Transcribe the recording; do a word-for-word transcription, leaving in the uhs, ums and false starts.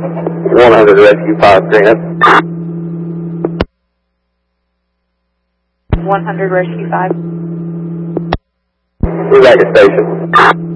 one hundred Rescue five Grant. one hundred Rescue five. We're back at station.